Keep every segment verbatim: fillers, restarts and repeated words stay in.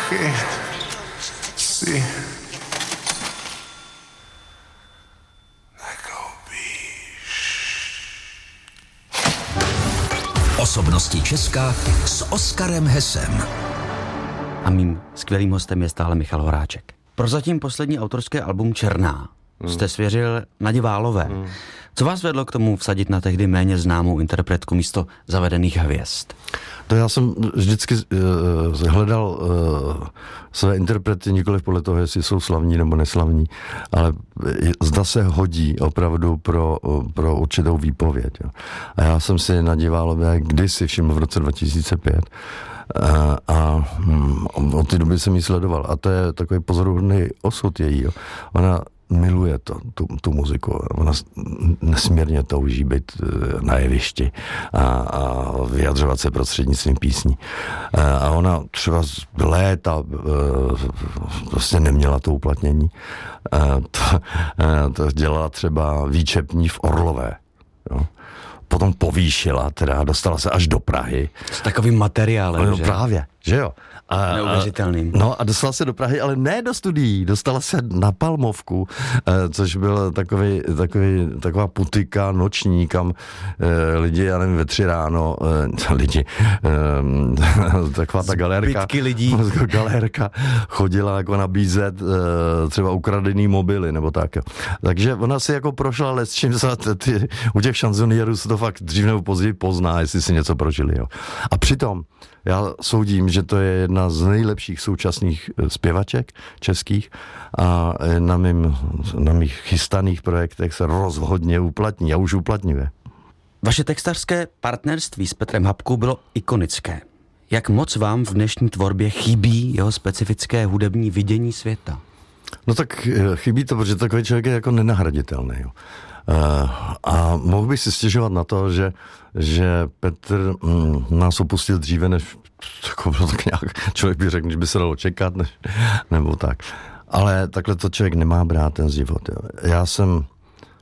can't see. Osobnosti Česka s Oskarem Hesem. A mým skvělým hostem je stále Michal Horáček. Prozatím poslední autorské album Černá hmm. jste svěřil Nadě Válové. Hmm. Co vás vedlo k tomu vsadit na tehdy méně známou interpretku místo zavedených hvězd? To já jsem vždycky uh, hledal uh, své interprety nikoliv podle toho, jestli jsou slavní nebo neslavní, ale zda se hodí opravdu pro, pro určitou výpověď. Jo. A já jsem si Nadě Válové kdysi všiml v roce dva tisíce pět a, a hm, od té doby jsem ji sledoval. A to je takový pozoruhodný osud její. Jo. Ona miluje to, tu, tu muziku. Ona nesmírně touží být na jevišti a, a vyjadřovat se prostřednictvím písní. A, a ona třeba léta prostě neměla to uplatnění. A to, a to dělala třeba výčepní v Orlové. Jo. Potom povýšila, teda dostala se až do Prahy. S takovým materiálem, no, že? Právě, že jo. A, neuvěřitelným. No a dostala se do Prahy, ale ne do studií, dostala se na Palmovku, což byl takový, takový, taková putika noční, kam eh, lidi, já nevím, ve tři ráno, eh, lidi, eh, taková ta galérka, lidí. galérka chodila jako nabízet eh, třeba ukradený mobily, nebo tak. Jo. Takže ona si jako prošla, ale s čím se ty, u těch šanzonierů se to fakt dřív nebo později pozná, jestli si něco prožili. Jo. A přitom já soudím, že to je jedna z nejlepších současných zpěvaček českých a na, mým, na mých chystaných projektech se rozhodně uplatní a už uplatňuje. Vaše textařské partnerství s Petrem Hapkou bylo ikonické. Jak moc vám v dnešní tvorbě chybí jeho specifické hudební vidění světa? No tak chybí to, protože takový člověk je jako nenahraditelný. Jo. Uh, a mohl bych si stěžovat na to, že, že Petr mm, nás opustil dříve, než jako bylo tak nějak, člověk by řekl, že by se dalo čekat, než, nebo tak. Ale takhle to člověk nemá brát, ten život. Jo. Já jsem uh,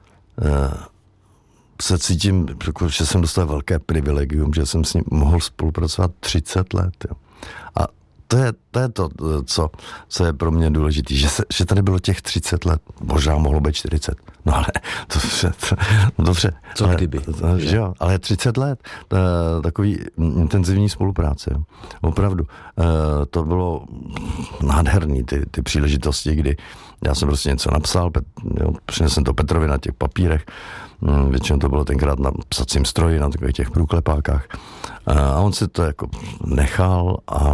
se cítím, že jsem dostal velké privilegium, že jsem s ním mohl spolupracovat třicet let. Jo. A To je, to je to, co, co je pro mě důležité, že, se, že tady bylo těch třicet let, možná mohlo být čtyřicet, no ale to, to, no dobře. Co ale, kdyby? To, že jo, ale třicet let, to, takový intenzivní spolupráce, jo. Opravdu. To bylo nádherný, ty, ty příležitosti, kdy já jsem prostě něco napsal, pet, jo, přinesl jsem to Petrovi na těch papírech, většinou to bylo tenkrát na psacím stroji, na takových těch průklepákách, a on si to jako nechal a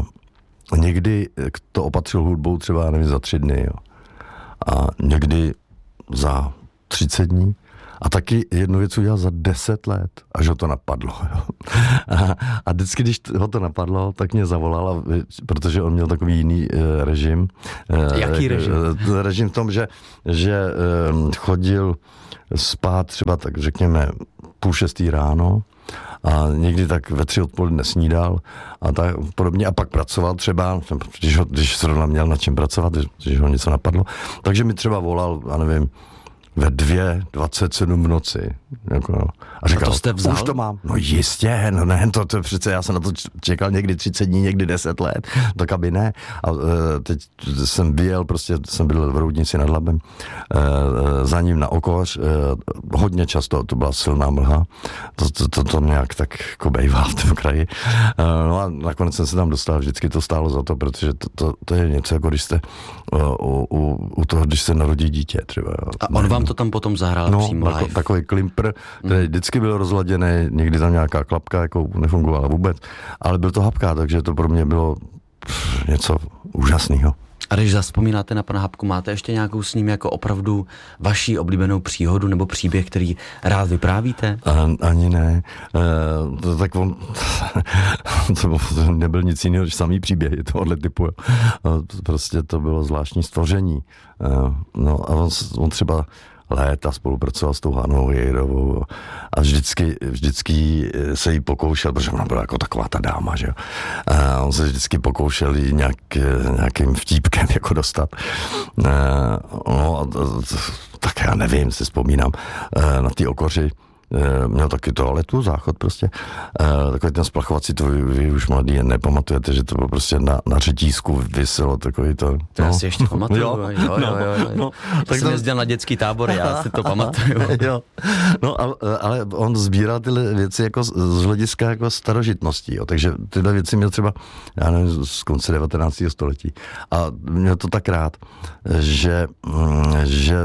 někdy to opatřil hudbou třeba, nevím, za tři dny, jo. A někdy za třicet dní. A taky jednu věc udělal za deset let, až ho to napadlo. Jo. A, a vždycky, když ho to napadlo, tak mě zavolal, protože on měl takový jiný e, režim. E, Jaký režim? E, režim v tom, že, že e, chodil spát třeba tak řekněme půl šestý ráno, a někdy tak ve tři odpoledne snídal a tak podobně a pak pracoval třeba, když, ho, když zrovna měl na čem pracovat, když ho něco napadlo, takže mi třeba volal, já nevím, ve dvě dvacet sedm v noci. Jako, a říkal, a to jste vzal? Už to mám. No jistě, no ne, to, to přece, já jsem na to čekal někdy třicet dní, někdy deset let, tak aby ne. A uh, teď jsem vyjel, prostě jsem byl v Roudnici nad Labem, uh, za ním na Okoř, uh, hodně často, to byla silná mlha, to, to, to, to nějak tak jako bejvá v tom kraji. Uh, no a nakonec jsem se tam dostal, vždycky to stálo za to, protože to, to, to je něco, jako když jste uh, u, u, u toho, když se narodí dítě třeba. A on vám to tam potom zahrál no, přímo live. No, takový klimpr, který mm. vždycky byl rozladěný, někdy tam nějaká klapka jako nefungovala vůbec, ale byl to Hapka, takže to pro mě bylo pff, něco úžasného. A když zavzpomínáte na pana Hapku, máte ještě nějakou s ním jako opravdu vaši oblíbenou příhodu nebo příběh, který rád vyprávíte? A, ani ne. E, to, tak on to, to nebyl nic jiného, než samý příběhy tohohle typu. E, prostě to bylo zvláštní stvoření. E, no a on, on třeba léta spolupracoval s tou Hanou Hejrovou a vždycky, vždycky se jí pokoušel, protože ona byla jako taková ta dáma, že jo. A on se vždycky pokoušel jí nějak, nějakým vtípkem jako dostat. No, tak já nevím, si vzpomínám na ty Okoři, Měl taky toaletu, záchod prostě. Takový ten splachovací, to vy, vy už mladí nepamatujete, že to bylo prostě na, na řetízku vyselo takový to. To no. já si ještě pamatuju. Jo, jo, jo, no, jo, jo. no, tak tak jsem to... jezdil na dětský tábor, já si to pamatuju. Jo. No, ale, ale on sbíral tyhle věci jako z, z hlediska jako starožitností, jo. Takže tyhle věci měl třeba, já nevím, z konce devatenáctého století. A měl to tak rád, že, že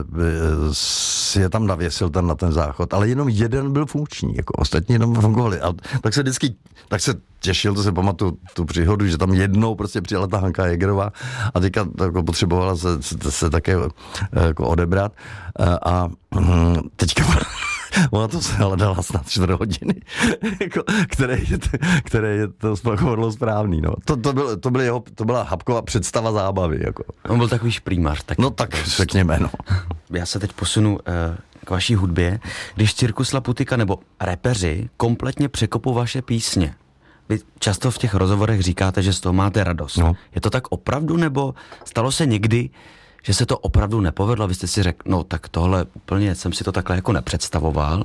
si je tam navěsil ten na ten záchod, ale jenom jeden byl funkční, jako ostatní jenom fungovali. A tak se vždycky, tak se těšil, to se pamatuju tu příhodu, že tam jednou prostě přijela ta Hanka Jägerová a teďka jako potřebovala se, se, se také jako odebrat a teďka ona to se hledala snad čtyři hodiny, jako, které, je to, které je to splachodlo správný. No. To, to, byl, to, byl jeho, to byla Habkova představa zábavy. Jako. On byl takový šprýmař. Tak... No tak řekněme, no. Já se teď posunu uh, k vaší hudbě. Když Cirkus Laputika nebo repeři kompletně překopou vaše písně, vy často v těch rozhovorech říkáte, že z toho máte radost. No. Je to tak opravdu, nebo stalo se někdy, že se to opravdu nepovedlo? Vy jste si řekl, no tak tohle úplně jsem si to takhle jako nepředstavoval.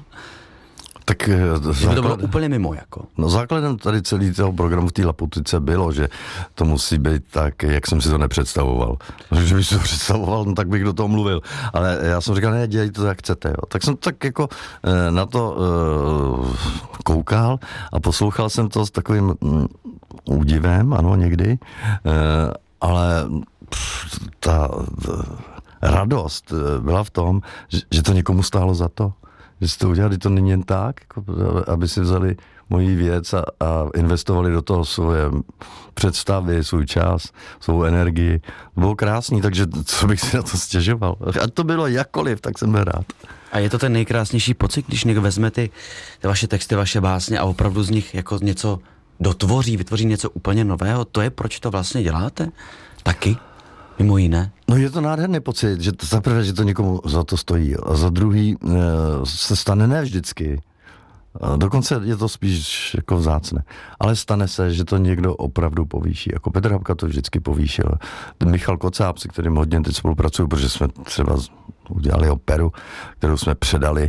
Tak základ... to bylo úplně mimo, jako. No základem tady celý toho programu v té Laputice bylo, že to musí být tak, jak jsem si to nepředstavoval. Že bych si to představoval, no tak bych do toho mluvil. Ale já jsem říkal, ne, dělejte to, jak chcete. Jo. Tak jsem tak jako na to uh, koukal a poslouchal jsem to s takovým um, údivem, ano, někdy, uh, ale pff, ta, ta radost byla v tom, že, že to někomu stálo za to. Že si to udělali, to není jen tak, jako, aby si vzali moji věc a, a investovali do toho svoje představy, svůj čas, svou energii. To bylo krásný, takže co bych si na to stěžoval. A to bylo jakkoliv, tak jsem byl rád. A je to ten nejkrásnější pocit, když někdo vezme ty, ty vaše texty, vaše básně a opravdu z nich jako něco dotvoří, vytvoří něco úplně nového? To je, proč to vlastně děláte? Taky? Mimo jiné? No je to nádherný pocit, že to, za prvé, že to někomu za to stojí a za druhý e, se stane ne vždycky. A dokonce je to spíš jako vzácné. Ale stane se, že to někdo opravdu povýší. Jako Petr Habka to vždycky povýšil. Ten Michal Kocáb, se kterým hodně teď spolupracuju, protože jsme třeba udělali operu, kterou jsme předali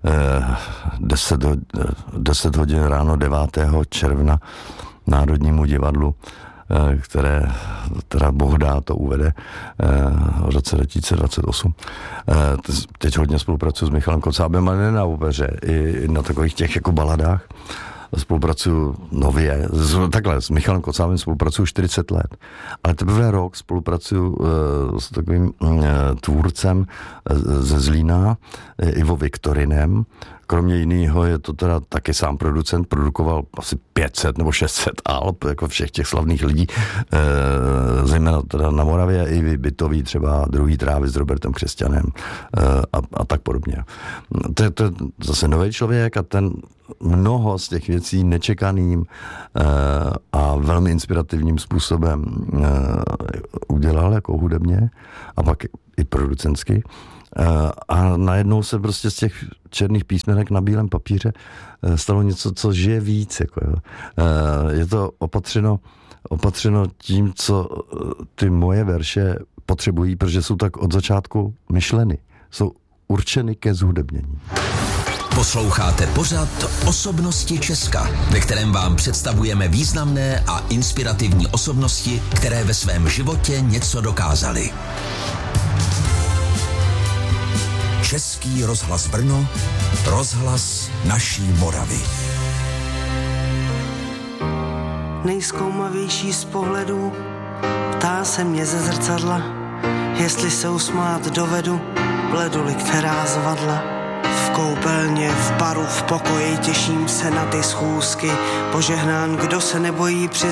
deset hodin ráno devátého června Národnímu divadlu, které teda Bohdá to uvede v roce dva tisíce dvacet osm. Teď hodně spolupracuji s Michalem Kocábem, ale ne na opeře, i na takových těch jako baladách. Spolupracuju nově, takhle, s Michalem Kocábem spolupracuju čtyřicet let, ale teprve rok spolupracuju s takovým tvůrcem ze Zlína, Ivo Viktorinem. Kromě jiného je to teda taky sám producent, produkoval asi pět set nebo šest set alb, jako všech těch slavných lidí, e, zejména teda na Moravě, i bytový třeba Druhý trávy s Robertem Křesťanem e, a, a tak podobně. To je, to je zase nový člověk a ten mnoho z těch věcí nečekaným e, a velmi inspirativním způsobem e, udělal jako hudebně a pak i producentsky. A najednou se prostě z těch černých písmenek na bílém papíře stalo něco, co žije víc. Jako jo. Je to opatřeno, opatřeno tím, co ty moje verše potřebují, protože jsou tak od začátku myšleny. Jsou určeny ke zhudebnění. Posloucháte pořad Osobnosti Česka, ve kterém vám představujeme významné a inspirativní osobnosti, které ve svém životě něco dokázaly. Český rozhlas Brno, rozhlas naší Moravy. Nejzkoumavější z pohledů ptá se mě ze zrcadla, jestli se usmát dovedu, bledu-li která zvadla. V koupelně, v baru, v pokoji těším se na ty schůzky, požehnán, kdo se nebojí přiznat.